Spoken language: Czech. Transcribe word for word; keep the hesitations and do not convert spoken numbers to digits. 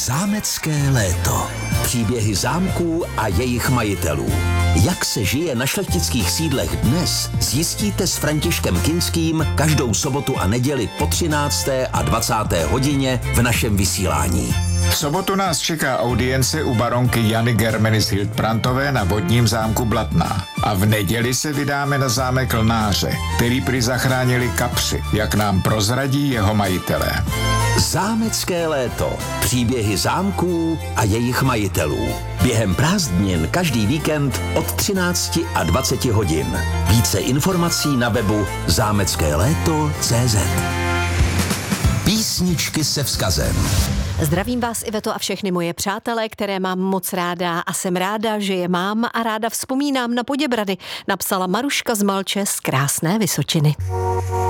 Zámecké léto. Příběhy zámků a jejich majitelů. Jak se žije na šlechtických sídlech dnes, zjistíte s Františkem Kinským každou sobotu a neděli po třinácté a dvacáté hodině v našem vysílání. V sobotu nás čeká audience u baronky Jany Germenis Hildbrandtové na vodním zámku Blatná. A v neděli se vydáme na zámek Lnáře, který prý zachránili kapři, jak nám prozradí jeho majitelé. Zámecké léto. Příběhy zámků a jejich majitelů. Během prázdnin každý víkend od třinácti a dvaceti hodin. Více informací na webu zámecké léto tečka cé zet. Písničky se vzkazem. Zdravím vás, Iveto, a všechny moje přátelé, které mám moc ráda a jsem ráda, že je mám a ráda vzpomínám na Poděbrady, napsala Maruška z Malče z krásné Vysočiny.